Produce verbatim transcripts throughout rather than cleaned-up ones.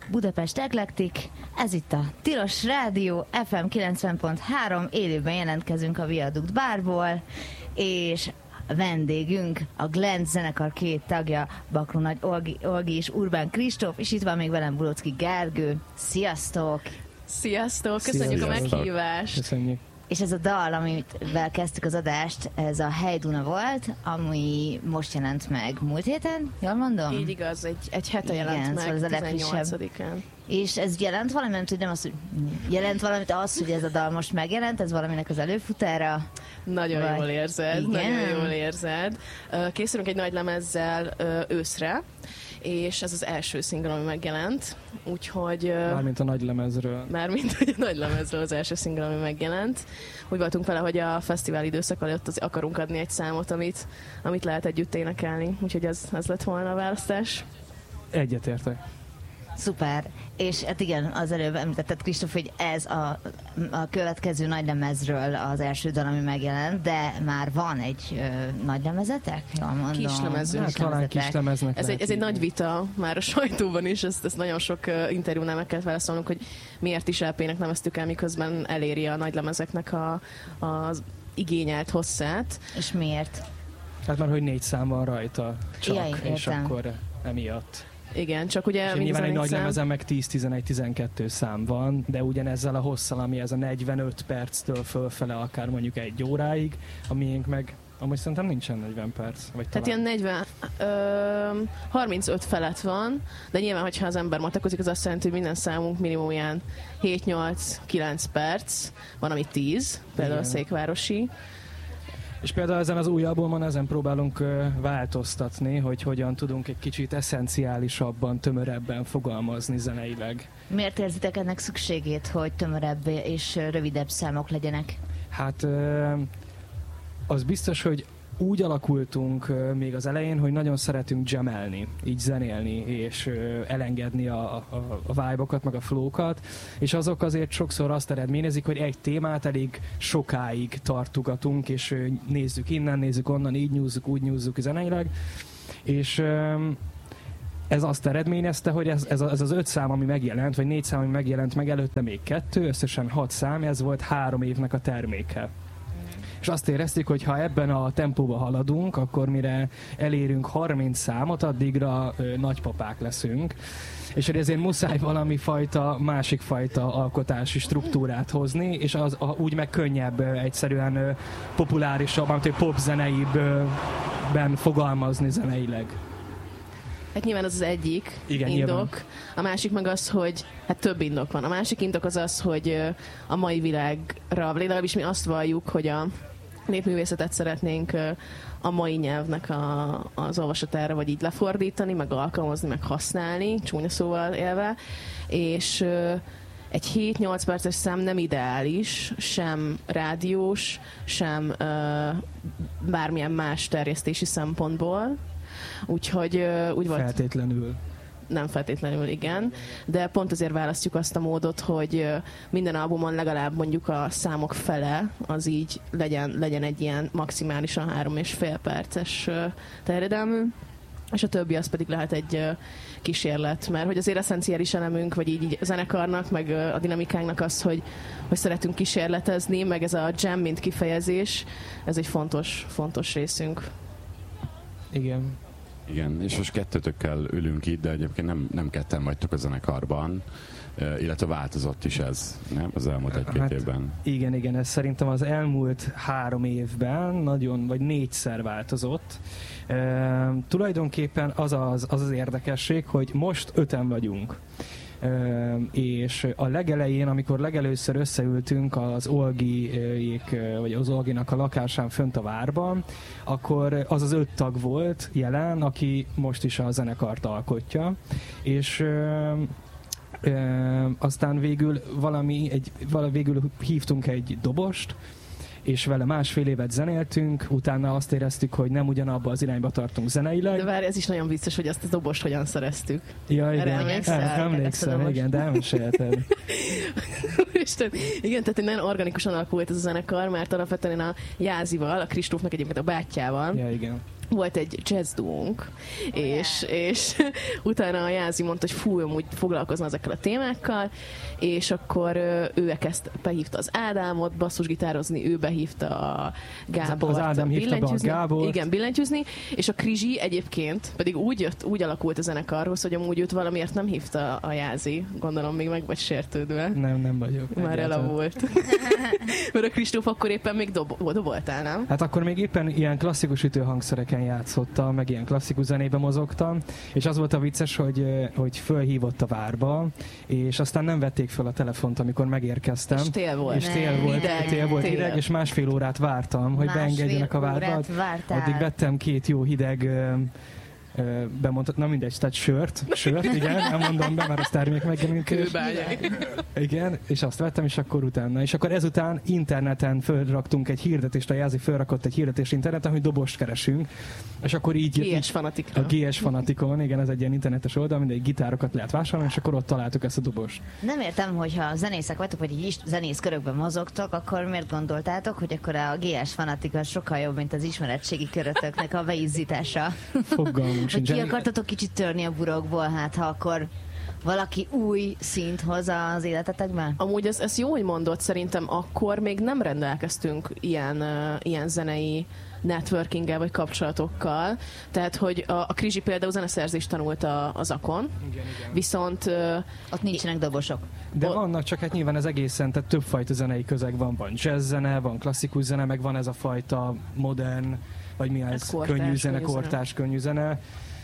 Budapest Eklektik, ez itt a Tilos Rádió, ef em kilencven pont három, élőben jelentkezünk a Viadukt Bárból, és a vendégünk, a Glent zenekar két tagja, Bakró Nagy Olgi, Olgi és Urbán Kristóf, és itt van még velem Bulocki Gergő. Sziasztok! Sziasztok! Köszönjük Sziasztok. a meghívást! Köszönjük! És ez a dal, amivel kezdtük az adást, ez a Hejduna volt, ami most jelent meg múlt héten, jól mondom? Így igaz, egy, egy hete jelent Igen, meg, szóval tizennyolcadikán. És ez jelent valamit, hogy nem az, hogy jelent valamit az, hogy ez a dal most megjelent, ez valaminek az előfutára? Nagyon vagy... jól érzed, Igen? nagyon jól érzed. Készülünk egy nagy lemezzel őszre, és ez az első szingl, ami megjelent, úgyhogy... Mármint a nagy lemezről. Mármint hogy a nagy lemezről az első szingl, ami megjelent. Úgy voltunk vele, hogy a fesztivál időszak alatt az akarunk adni egy számot, amit, amit lehet együtt énekelni, úgyhogy ez, ez lett volna a választás. Egyetértek. Szuper. És hát igen, az előbb említetted, Kristóf, hogy ez a, a következő nagylemezről az első dal, ami megjelent, de már van egy ö, nagylemezetek? Jól mondom. Kislemezünk. Hát talán kislemeznek. Ez egy, ez egy nagy vita már a sajtóban is, ezt, ezt nagyon sok uh, interjúnál meg kellett válaszolnunk, hogy miért is el pé-nek neveztük el, miközben eléri a nagylemezeknek a, az igényelt hosszát. És miért? Hát már, hogy négy szám van rajta csak, Jaj, és akkor emiatt. Igen, csak ugye... És nyilván egy nagy lemezen meg tíz, tizenegy, tizenkettő szám van, de ugyanezzel a hosszal, ami ez a negyvenöt perctől fölfele, akár mondjuk egy óráig, a miénk meg, amúgy szerintem nincsen negyven perc. Vagy Tehát talán. ilyen negyven, ö, harmincöt felett van, de nyilván, hogyha az ember matekozik, az azt jelenti, hogy minden számunk minimum ilyen hét nyolc kilenc perc, van ami tíz, például Igen. a Székvárosi. És például ezen az új albumon ezen próbálunk uh, változtatni, hogy hogyan tudunk egy kicsit eszenciálisabban, tömörebben fogalmazni zeneileg. Miért érzitek ennek szükségét, hogy tömörebb és rövidebb számok legyenek? Hát uh, az biztos, hogy úgy alakultunk uh, még az elején, hogy nagyon szeretünk jamelni, így zenélni, és uh, elengedni a, a, a vibe-okat, meg a flow-kat, és azok azért sokszor azt eredményezik, hogy egy témát elég sokáig tartugatunk, és uh, nézzük innen, nézzük onnan, így nyúzzuk, úgy nyúzzuk zeneileg, és um, ez azt eredményezte, hogy ez, ez, ez az öt szám, ami megjelent, vagy négy szám, ami megjelent meg, előtte még kettő, összesen hat szám, ez volt három évnek a terméke. És azt éreztük, hogy ha ebben a tempóban haladunk, akkor mire elérünk harminc számot, addigra ö, nagypapák leszünk. És hogy ezért muszáj valami fajta, másik fajta alkotási struktúrát hozni, és az a, úgy meg könnyebb, ö, egyszerűen ö, populárisabb, amit popzeneibben fogalmazni zeneileg. Hát nyilván az az egyik Igen, indok. Nyilván. A másik meg az, hogy hát több indok van. A másik indok az az, hogy a mai világra, legalábbis mi azt valljuk, hogy a népművészetet szeretnénk a mai nyelvnek a, az olvasatára, vagy így lefordítani, meg alkalmazni, meg használni, csúnya szóval élve, és egy hét nyolc perces szám nem ideális, sem rádiós, sem bármilyen más terjesztési szempontból. Úgyhogy úgy volt... Feltétlenül. Nem feltétlenül, igen. De pont azért választjuk azt a módot, hogy minden albumon legalább mondjuk a számok fele az így legyen, legyen egy ilyen maximálisan három és fél perces terjedelmű, és a többi az pedig lehet egy kísérlet, mert hogy azért eszenciális elemünk, vagy így, így a zenekarnak, meg a dinamikánknak az, hogy, hogy szeretünk kísérletezni, meg ez a jam, mint kifejezés, ez egy fontos, fontos részünk. Igen. Igen, és most kettőtökkel ülünk itt, de egyébként nem, nem ketten vagytok a zenekarban, illetve változott is ez, nem? Az elmúlt egy-két hát, évben. Igen, igen, ez szerintem az elmúlt három évben nagyon, vagy négyszer változott. E, tulajdonképpen az az, az az érdekesség, hogy most öten vagyunk. Uh, és a legelején, amikor legelőször összeültünk az Olgiék, vagy az Olginak a lakásán fönt a várban, akkor az az öt tag volt jelen, aki most is a zenekart alkotja, és uh, uh, aztán végül valami, egy, vala, végül hívtunk egy dobost, és vele másfél évet zenéltünk, utána azt éreztük, hogy nem ugyanabba az irányba tartunk zeneileg. De várj, ez is nagyon biztos, hogy azt a dobost hogyan szereztük. Ja, igen, emlékszel? emlékszem, igen, de elmesélted. Igen, tehát nagyon organikusan alakult ez a zenekar, mert alapvetően a Jázival, a Kristófnak egyébként a bátyjával, ja, igen. volt egy jazz duónk, és, és utána a Jázi mondta, hogy fú, amúgy foglalkozna ezekkel a témákkal, és akkor ő elkezd, behívta az Ádámot basszusgitározni, ő behívta a Gábort. Az Ádám hívta be a Gábort. Igen, billentyűzni, és a Krizsi egyébként pedig úgy jött, úgy alakult a zenekarhoz, hogy amúgy őt valamiért nem hívta a Jázi. Gondolom még meg vagy sértődve. Nem, nem vagyok. Már elavult. Mert a Kristóf akkor éppen még dob- doboltál, nem? Hát akkor még éppen ilyen klasszikus ütőhangszereken játszottam, meg ilyen klasszikus zenébe mozogtam, és az volt a vicces, hogy, hogy fölhívott a várba, és aztán nem vették föl a telefont, amikor megérkeztem. És tél volt. És tél volt, hideg, tél volt tél. hideg, és másfél órát vártam, hogy Másfél beengedjenek a várba. Addig vettem két jó hideg bemondhat, na mindegy, tehát sört, sört, igen, nem mondom be, mert az termék megjelenítés. Igen, és azt vettem, és akkor utána. És akkor ezután interneten fölraktunk egy hirdetést, a Jázi fölrakott egy hirdetést interneten, hogy dobost keresünk, és akkor így... gé es Fanatikon. A gé es Fanatikon, igen, ez egy ilyen internetes oldal, mindegy gitárokat lehet vásárolni, és akkor ott találtuk ezt a dobost. Nem értem, hogyha zenészek vagytok, vagy így zenész körökben mozogtok, akkor miért gondoltátok, hogy akkor a gé es Fanatika sokkal jobb, mint az ismeretségi körötöknek a beízzítása? Fogalmunk Hogy sincs. ki akartatok kicsit törni a burokból, hát ha akkor valaki új szint hoz az életetekben? Amúgy ez, ez jó, hogy mondod, szerintem akkor még nem rendelkeztünk ilyen, uh, ilyen zenei networkinggel vagy kapcsolatokkal. Tehát, hogy a, a Krizsi például zeneszerzést tanult a, az Akon, Igen, igen. viszont... Uh, Ott nincsenek dobosok. De o- vannak, csak hát nyilván az egészen, tehát többfajta zenei közeg van. Van jazz zene, van klasszikus zene, meg van ez a fajta modern, vagy mi ez, kortárs könnyű zene, könnyű kortárs könnyű zene.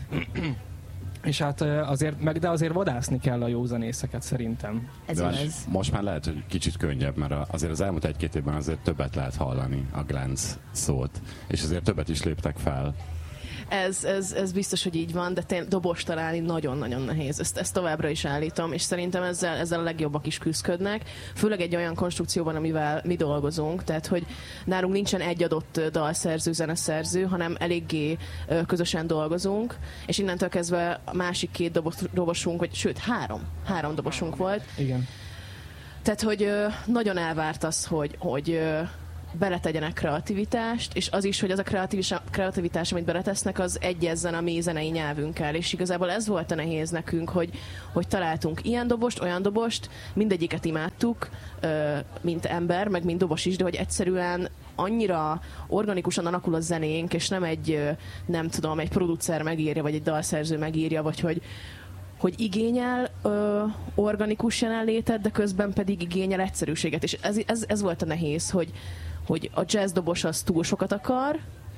És hát azért, meg, de azért vadászni kell a jó zenészeket szerintem. Ez De igaz. most, most már lehet, hogy kicsit könnyebb, mert azért az elmúlt egy-két évben azért többet lehet hallani a glánc szót, és azért többet is léptek fel. Ez, ez, ez biztos, hogy így van, de tény, dobos találni nagyon-nagyon nehéz. Ezt, ezt továbbra is állítom, és szerintem ezzel, ezzel a legjobbak is küzdködnek. Főleg egy olyan konstrukcióban, amivel mi dolgozunk, tehát hogy nálunk nincsen egy adott dalszerző, zeneszerző, hanem eléggé ö, közösen dolgozunk, és innentől kezdve a másik két dobos, dobosunk, vagy sőt három, három dobosunk volt. Igen. Tehát, hogy ö, nagyon elvárt az, hogy, hogy ö, beletegyenek kreativitást, és az is, hogy az a kreativitás, kreativitás amit beletesznek, az egyezzen a mi zenei nyelvünkkel, és igazából ez volt a nehéz nekünk, hogy, hogy találtunk ilyen dobost, olyan dobost, mindegyiket imádtuk, mint ember, meg mint dobos is, de hogy egyszerűen annyira organikusan alakul a zenénk, és nem egy, nem tudom, egy producer megírja, vagy egy dalszerző megírja, vagy hogy hogy igényel ö, organikus jelenlétet, de közben pedig igényel egyszerűséget. És ez, ez, ez volt a nehéz, hogy, hogy a jazz dobos az túl sokat akar,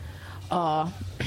a,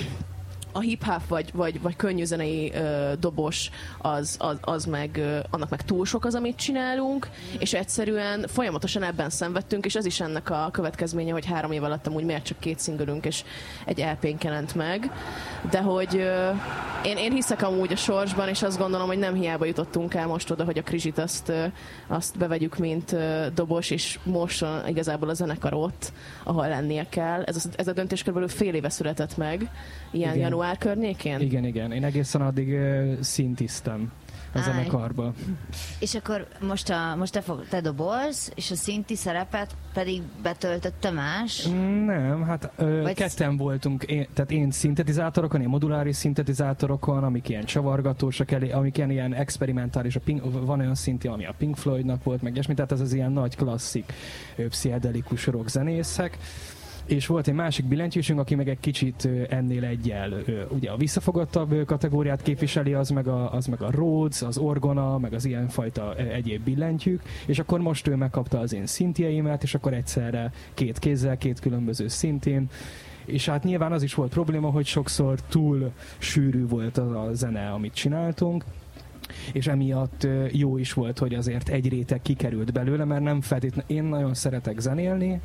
a hip-hop vagy, vagy, vagy könnyűzenei ö, dobos az, az, az meg, ö, annak meg túl sok az, amit csinálunk, és egyszerűen folyamatosan ebben szenvedtünk, és ez is ennek a következménye, hogy három év alatt amúgy miért csak két szingölünk és egy é pén jelent meg. De hogy ö, én, én hiszek amúgy a sorsban, és azt gondolom, hogy nem hiába jutottunk el most oda, hogy a Krizsit azt, ö, azt bevegyük, mint ö, dobos, és most igazából a zenekar ott, ahol lennie kell. Ez a, ez a döntés körülbelül fél éve született meg, ilyen Igen. január környékén? Igen, igen. Én egészen addig uh, szintiztem a Áj. zenekarba. És akkor most, a, most te, fog, te dobolsz, és a szinti szerepet pedig betöltötte más? Nem, hát ö, Vagy ketten voltunk, én, tehát én szintetizátorokon, én moduláris szintetizátorokon, amik ilyen csavargatósak, elé, amik ilyen, ilyen experimentális, a Pink, van olyan szinti, ami a Pink Floydnak volt, meg ilyesmi, tehát ez az ilyen nagy klasszik ö, pszichedelikus rock zenészek. És volt egy másik billentyűsünk, aki meg egy kicsit ennél egyel ugye a visszafogottabb kategóriát képviseli, az meg a, az meg a Rhodes, az orgona, meg az ilyenfajta egyéb billentyűk, és akkor most ő megkapta az én szintjeimet, és akkor egyszerre két kézzel, két különböző szintén. És hát nyilván az is volt probléma, hogy sokszor túl sűrű volt az a zene, amit csináltunk, és emiatt jó is volt, hogy azért egy réteg kikerült belőle, mert nem feltétlenül, én nagyon szeretek zenélni,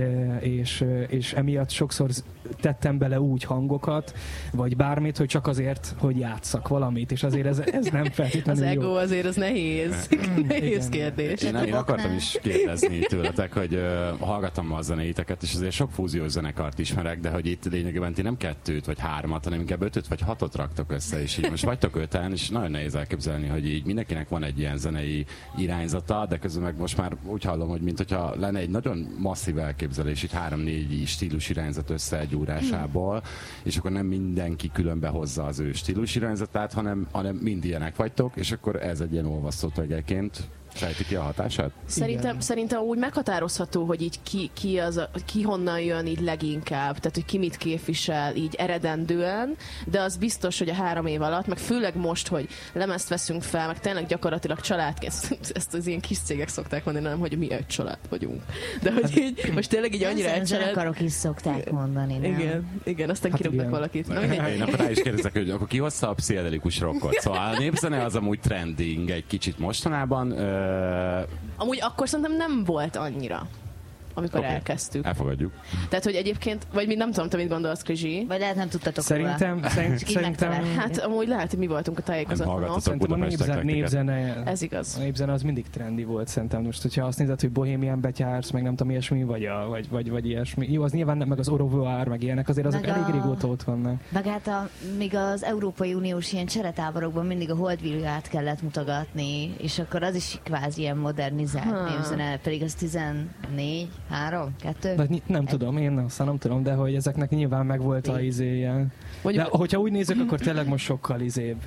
és, és emiatt sokszor tettem bele úgy hangokat, vagy bármit, hogy csak azért, hogy játsszak valamit, és azért ez, ez nem feltétlenül Az jó. ego azért az nehéz. Nehéz kérdés. Én, én akartam is kérdezni tőletek, hogy uh, hallgattam a zeneiteket, és azért sok fúziós zenekart ismerek, de hogy itt lényegében ti nem kettőt vagy hármat, hanem inkább ötöt vagy hatot raktok össze, és így most vagytok öten, és nagyon nehéz elképzelni, elképzelni, hogy így mindenkinek van egy ilyen zenei irányzata, de közben meg most már úgy hallom, hogy mint hogyha lenne egy nagyon masszív elképzelés, így három-négy stílus irányzat összeegyúrásából, és akkor nem mindenki különbe hozza az ő stílus irányzatát, hanem, hanem mind ilyenek vagytok, és akkor ez egy ilyen olvasztó tögeként fejti ki a hatását? Szerintem, szerintem úgy meghatározható, hogy így ki, ki, az a, ki honnan jön így leginkább, tehát hogy ki mit képvisel így eredendően, de az biztos, hogy a három év alatt, meg főleg most, hogy lemezt veszünk fel, meg tényleg gyakorlatilag családként, ezt, ezt az ilyen kis cégek szokták mondani, nem, hogy mi egy család vagyunk. De hogy így, most tényleg így annyira egy család... Zenekarok is szokták mondani, nem? Igen, igen, aztán hát kirúgnak valakit. Na, én akkor rá is kérdezek, hogy akkor ki hozta a pszichedelikus rockot? Szóval a népzene az amúgy trending egy kicsit mostanában. Uh... Amúgy akkor szerintem nem volt annyira, amikor okay. elkezdtük. Elfogadjuk. Tehát, hogy egyébként, vagy nem tudom, te mit gondolsz, Krizsi? Vagy lehet nem tudtatok Szerintem, szerint, szerintem... Hát amúgy lehet, hogy mi voltunk a tájékozatlanok. Szerintem a népzene, népzene, ez igaz. A népzene az mindig trendi volt szerintem. Most, hogyha azt nézed, hogy Bohemian betyársz, meg nem tudom, ilyesmi, vagy, a, vagy, vagy, vagy ilyesmi. Jó, az nyilván nem, meg az Orovoár, meg ilyenek, azért azok meg elég a... régóta ott vannak. Meg hát a, még az Európai Uniós ilyen cseretáborokban mindig a holdvillát kellett mutogatni, és akkor az is kvázi ilyen modernizált ha. népzene, pedig az tizennégy, három, kettő De nem tudom, én aztán nem tudom, de hogy ezeknek nyilván megvolt a izéje. De hogyha úgy nézzük, akkor tényleg most sokkal izébb.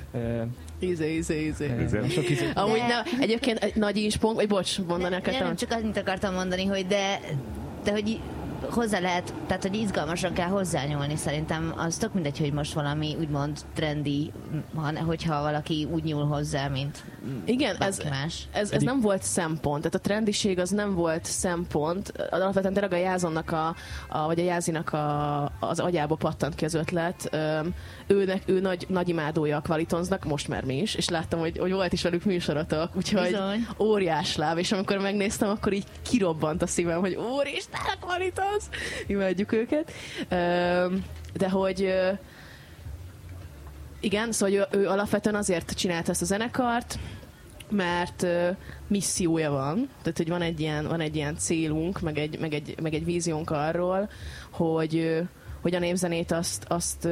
Izé, izé, izé. Sok izé. Amúgy nem, egyébként egy nagy inspong, vagy bocs, mondanak akartam. Nem, csak annyit akartam mondani, hogy de, de hogy hozzá lehet, tehát hogy izgalmasan kell hozzányúlni, szerintem az tök mindegy, hogy most valami úgymond trendi, hogyha valaki úgy nyúl hozzá, mint igen, ez, más. Ez, ez nem volt szempont, tehát a trendiség az nem volt szempont, alapvetően tényleg a Jázonnak, a, a, vagy a Jázinak a, az agyába pattant ki az ötlet, őnek, ő nagy, nagy imádója a Kvalitonznak, most már mi is, és láttam, hogy, hogy volt is velük műsorotok, úgyhogy bizony. Óriás láb, és amikor megnéztem, akkor így kirobbant a szívem, hogy úristen, a Kvalitonz! Imádjuk őket. De hogy igen, szóval ő, ő alapvetően azért csinálta ezt a zenekart, mert missziója van, tehát hogy van egy ilyen, van egy ilyen célunk, meg egy, meg egy, meg egy víziónk arról, hogy, hogy a népzenét azt, azt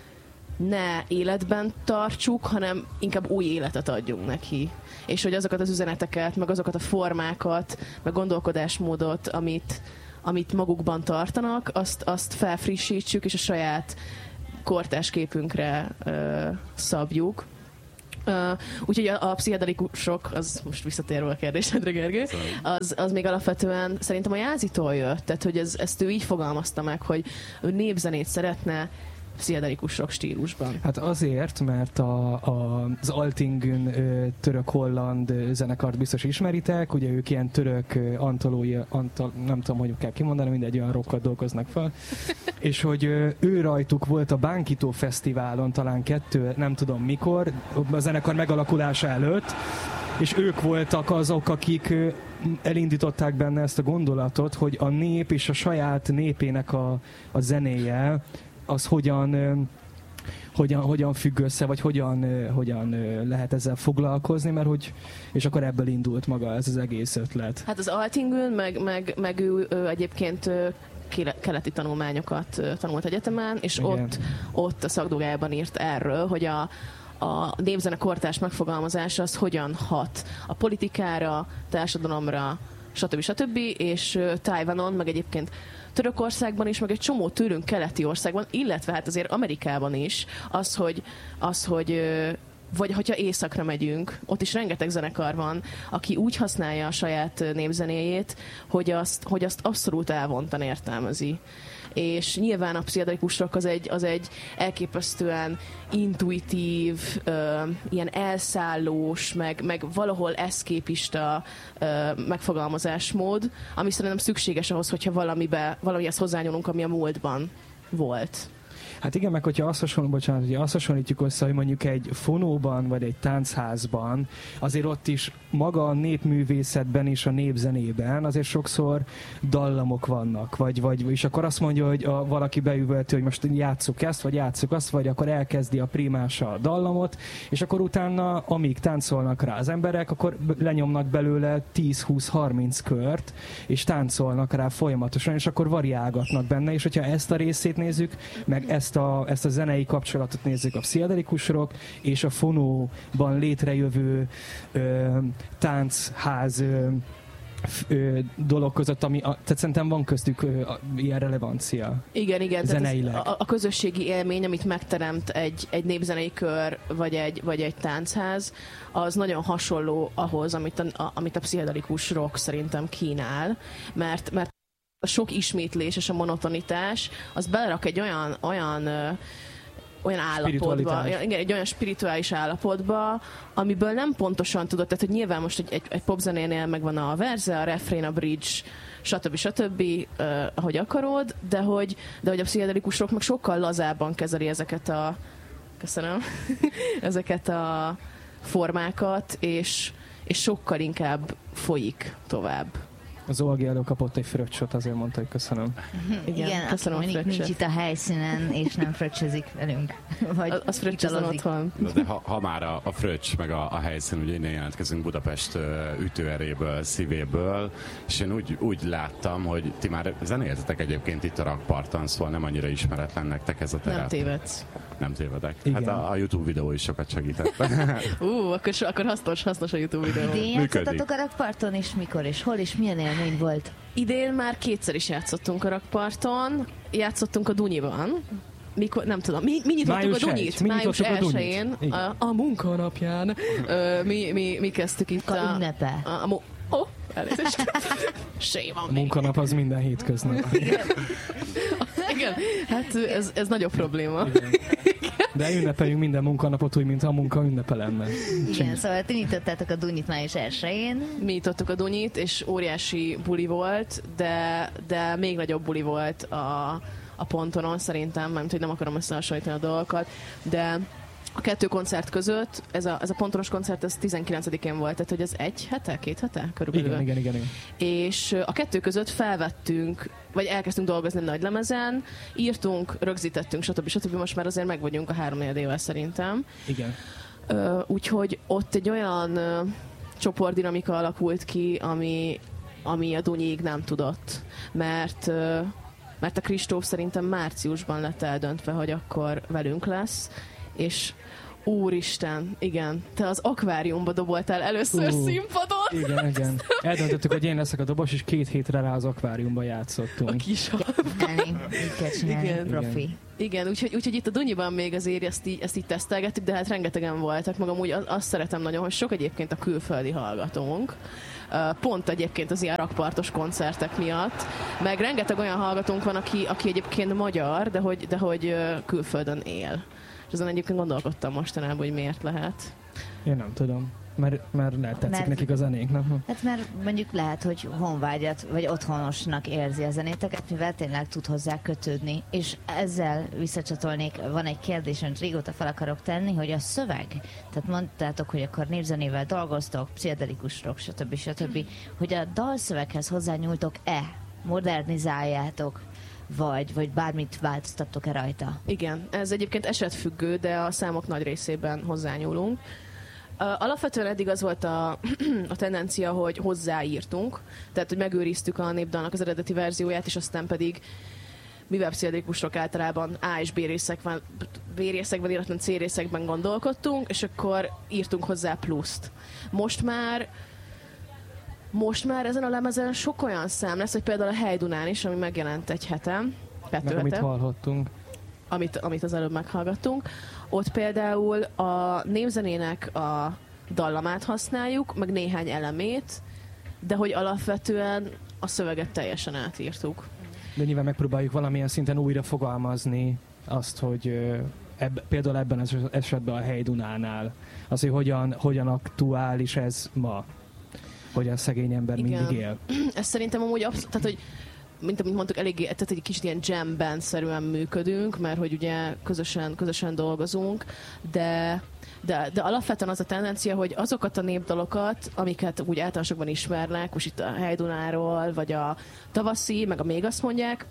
ne életben tartsuk, hanem inkább új életet adjunk neki. És hogy azokat az üzeneteket, meg azokat a formákat, meg gondolkodásmódot, amit amit magukban tartanak, azt, azt felfrissítsük, és a saját kortárs képünkre uh, szabjuk. Uh, úgyhogy a, a pszichedelikusok, az most visszatérve a kérdésedre, Gergő, az, az még alapvetően szerintem a Jázitól jött, tehát hogy ez, ezt ő így fogalmazta meg, hogy ő népzenét szeretne pszichedelikus rock stílusban. Hát azért, mert a, a, az Altingün török-holland zenekart biztos ismeritek, ugye ők ilyen török antológia, antal, nem tudom, hogy kell kimondani, mindegy, olyan rockat dolgoznak fel, és hogy ő rajtuk volt a Bánkító Fesztiválon talán kettő, nem tudom mikor, a zenekar megalakulása előtt, és ők voltak azok, akik elindították benne ezt a gondolatot, hogy a nép és a saját népének a, a zenéje az hogyan, hogyan, hogyan függ össze, vagy hogyan, hogyan lehet ezzel foglalkozni, mert hogy, és akkor ebből indult maga ez az egész ötlet. Hát az Altingön, meg, meg, meg ő, ő egyébként keleti tanulmányokat tanult egyetemen, és ott, ott a szakdolgában írt erről, hogy a a népzene kortárs megfogalmazása az hogyan hat a politikára, társadalomra, stb. stb. És Tajvanon, meg egyébként Törökországban is, meg egy csomó tőlünk keleti országban, illetve hát azért Amerikában is, az, hogy, az, hogy vagy hogyha északra megyünk, ott is rengeteg zenekar van, aki úgy használja a saját népzenéjét, hogy azt, hogy azt abszolút elvontan értelmezi. És nyilván a pszichedelikus rock az egy, az egy elképesztően intuitív, ö, ilyen elszállós, meg, meg valahol eszképista ö, megfogalmazásmód, ami szerintem szükséges ahhoz, hogyha valamibe, valamihez hozzányúlunk, ami a múltban volt. Hát igen, meg hogyha azt, hasonló, bocsánat, hogy azt hasonlítjuk össze, hogy mondjuk egy fonóban, vagy egy táncházban, azért ott is maga a népművészetben és a népzenében azért sokszor dallamok vannak, vagy, vagy és akkor azt mondja, hogy a, valaki beüvölti, hogy most játsszuk ezt, vagy játsszuk azt, vagy akkor elkezdi a primása a dallamot, és akkor utána, amíg táncolnak rá az emberek, akkor lenyomnak belőle tíz, húsz, harminc kört, és táncolnak rá folyamatosan, és akkor variálgatnak benne, és hogyha ezt a részét nézzük, meg ezt ezt a, ezt a zenei kapcsolatot nézzük a pszichedelikus rock és a fonóban létrejövő ö, tánchaz ö, ö, dolog között, ami, a, tehát szerintem van köztük ö, a, ilyen relevancia. Igen, igen. Zeneileg. Tehát a, a közösségi élmény, amit megteremt egy, egy népzenei kör, vagy egy, vagy egy táncház, az nagyon hasonló ahhoz, amit a, a, amit a pszichedelikus rock szerintem kínál, mert, mert a sok ismétlés és a monotonitás, az belerak egy olyan, olyan olyan állapotba, igen, egy olyan spirituális állapotba, amiből nem pontosan tudod, tehát hogy nyilván most egy, egy, egy popzenénél megvan a verze, a refrén, a bridge, stb. stb., uh, ahogy akarod, de hogy, de hogy a pszichedelikus rock meg sokkal lazábban kezeli ezeket a köszönöm, ezeket a formákat, és, és sokkal inkább folyik tovább. Az Olgi elő kapott egy fröccsot, azért mondta, hogy köszönöm. Igen, Igen köszönöm, mondjuk nincs itt a helyszínen, és nem fröccsezik velünk. Vagy az fröccsözön otthon. De ha, ha már a, a fröccs, meg a, a helyszín, ugye innen jelentkezünk Budapest ütőeréből, szívéből, és én úgy, úgy láttam, hogy ti már zenéltetek egyébként itt a rakparton, szóval nem annyira ismeretlen nektek ez a terep. Nem tévedsz. Nem tévedek. Igen. Hát a, a YouTube videó is sokat segített. Ú, uh, akkor, akkor hasznos, hasznos a YouTube videó. Idén játszottatok a rakparton, és mikor, és hol, és milyen élmény volt? Idén már kétszer is játszottunk a rakparton, játszottunk a Dunyiban. Mikor, nem tudom, mi, mi nyitottuk május a Dunyit? Május elsején, a, a, a munkanapján. Ö, mi, mi, mi kezdtük itt a... ünnepe. A, a, a, oh, elnézést. Séma. A munkanap az minden hétköznap. Igen. Igen, hát ez, ez nagyobb probléma. Igen. De ünnepeljünk minden munkanapot úgy, mint a munka ünnepe lenne. Igen, Csink. Szóval ti nyitottátok a Dunyit május elsején. Mi nyitottuk a Dunyit, és óriási buli volt, de, de még nagyobb buli volt a, a pontonon szerintem, mert hogy nem akarom összehasonlítani a dolgokat, de a kettő koncert között, ez a, ez a pontonos koncert, ez tizenkilencedikén volt, tehát hogy ez egy hete, két hete körülbelül. Igen, igen, igen, igen. És a kettő között felvettünk, vagy elkezdtünk dolgozni nagy lemezen, írtunk, rögzítettünk, stb. stb. Most már azért meg vagyunk a három éve szerintem. Igen. Úgyhogy ott egy olyan csoportdinamika alakult ki, ami, ami a Dunyig nem tudott. Mert, mert a Kristóf szerintem márciusban lett eldöntve, hogy akkor velünk lesz, és úristen, igen, te az akváriumba doboltál először uh, színpadon. Igen, igen. Eldöntöttük, hogy én leszek a dobos, és két hétre rá az akváriumba játszottunk. A kis igen, profi. Igen, úgyhogy, úgyhogy itt a Dunyiban még azért ezt így, ezt így tesztelgettük, de hát rengetegen voltak, magam úgy azt szeretem nagyon, hogy sok egyébként a külföldi hallgatónk, pont egyébként az ilyen rakpartos koncertek miatt, meg rengeteg olyan hallgatónk van, aki, aki egyébként magyar, de hogy, de hogy külföldön él. És azon egyébként gondolkodtam mostanában, hogy miért lehet. Én nem tudom. Mert, mert lehet tetszik mert, nekik a zenék, nem? Hát mert mondjuk lehet, hogy honvágyat, vagy otthonosnak érzi a zenéteket, mivel tényleg tud hozzá kötődni. És ezzel visszacsatolnék, van egy kérdés, amit régóta fel akarok tenni, hogy a szöveg, tehát mondtátok, hogy akkor népzenével dolgoztok, pszichedelikus rock, stb. stb. Hogy a dalszöveghez hozzányúltok-e, modernizáljátok, vagy, vagy bármit változtattok-e rajta? Igen, ez egyébként esetfüggő, de a számok nagy részében hozzányúlunk. Alapvetően eddig az volt a, a tendencia, hogy hozzáírtunk, tehát hogy megőriztük a népdalnak az eredeti verzióját, és aztán pedig, mivel pszichedelikus rock általában A és B részekben, B részekben, illetve C részekben gondolkodtunk, és akkor írtunk hozzá pluszt. Most már Most már ezen a lemezen sok olyan szám lesz, hogy például a Hejdunán is, ami megjelent egy hete, kettő meg hete, amit hallhattunk. Amit, amit az előbb meghallgattunk. Ott például a népzenének a dallamát használjuk, meg néhány elemét, de hogy alapvetően a szöveget teljesen átírtuk. De nyilván megpróbáljuk valamilyen szinten újra fogalmazni azt, hogy ebb, például ebben az esetben a Hejdunánál az, hogy hogyan, hogyan aktuális ez ma. Hogy a szegény ember igen. mindig él. Ez szerintem amúgy abszolút, tehát hogy mint amit mondtuk, eléggé, tehát egy kicsit ilyen jam band-szerűen működünk, mert hogy ugye közösen, közösen dolgozunk, de, de, de alapvetően az a tendencia, hogy azokat a népdalokat, amiket úgy általánosokban ismernek, most itt a Hejdunáról, vagy a tavaszi, meg a még azt mondják,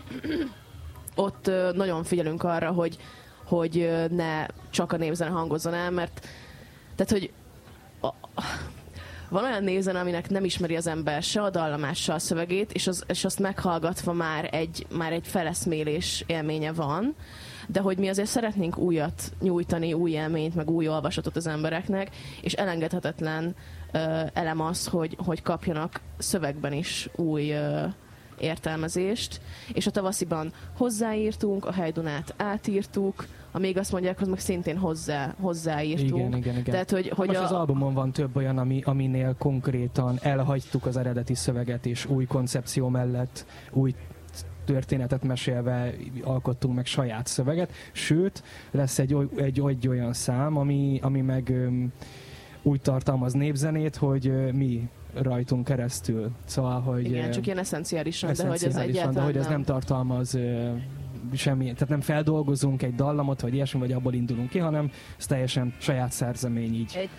ott nagyon figyelünk arra, hogy, hogy ne csak a népzene hangozzon el, mert tehát, hogy a, van olyan névzene, aminek nem ismeri az ember se a dallamát, se a szövegét, és, az, és azt meghallgatva már egy, már egy feleszmélés élménye van, de hogy mi azért szeretnénk újat nyújtani, új élményt, meg új olvasatot az embereknek, és elengedhetetlen uh, elem az, hogy, hogy kapjanak szövegben is új uh, értelmezést, és a tavasziban hozzáírtunk, a Hejdunát átírtuk, a Még azt mondják, az meg szintén hozzá, hozzáírtunk. Igen, igen, igen. Tehát, hogy, hogy most a... az albumon van több olyan, ami, aminél konkrétan elhagytuk az eredeti szöveget, és új koncepció mellett új történetet mesélve alkottunk meg saját szöveget, sőt, lesz egy, egy, egy olyan szám, ami, ami meg um, úgy tartalmaz népzenét, hogy uh, mi rajtunk keresztül. Szóval, hogy... Igen, csak ilyen eszenciálisan, de hogy ez egyáltalán de hogy ez nem, nem tartalmaz uh, semmi, tehát nem feldolgozunk egy dallamot, vagy ilyesmi, vagy abból indulunk ki, hanem ez teljesen saját szerzemény így.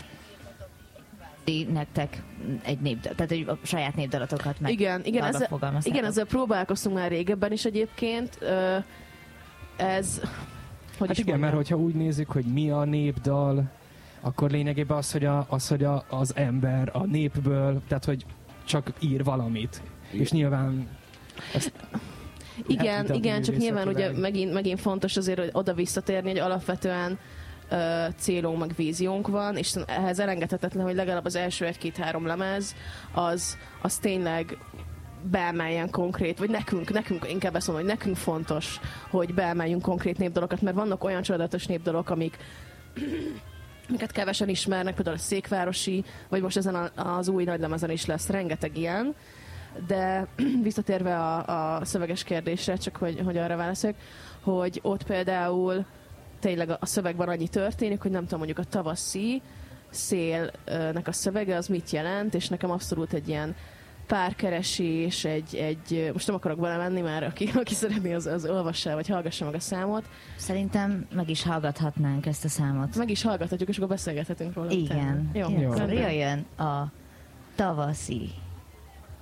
Nektek egy népdal, tehát egy a saját népdalatokat meg igen, igen, ezzel, igen, ezzel próbálkoztunk már régebben is egyébként. Ez... Hogy hát igen, mondjam? Mert hogyha úgy nézzük, hogy mi a népdal, akkor lényegében az, hogy, a, az, hogy a, az ember a népből, tehát hogy csak ír valamit. Igen. És nyilván... Ezt, igen, hát, igen, csak nyilván ugye megint, megint fontos azért, hogy oda visszatérni, hogy alapvetően Uh, célunk, meg víziónk van, és ehhez elengedhetetlen, hogy legalább az első egy-két-három lemez az, az tényleg beemeljen konkrét, vagy nekünk, nekünk inkább ezt mondom, hogy nekünk fontos, hogy beemeljünk konkrét népdalokat, mert vannak olyan csodálatos népdalok, amik amiket kevesen ismernek, például a Székvárosi, vagy most ezen a, az új nagylemezen is lesz rengeteg ilyen, de visszatérve a, a szöveges kérdésre, csak hogy, hogy arra válaszoljak, hogy ott például tényleg a szövegben annyi történik, hogy nem tudom, mondjuk a tavaszi szélnek a szövege az mit jelent, és nekem abszolút egy ilyen párkeresés, egy, egy most nem akarok belemenni, már aki, aki szeretné, az, az olvassa, vagy hallgassa meg a számot. Szerintem meg is hallgathatnánk ezt a számot. Meg is hallgathatjuk, és akkor beszélgethetünk róla. Igen. Jó. Jó. Akkor jöjjön a tavaszi.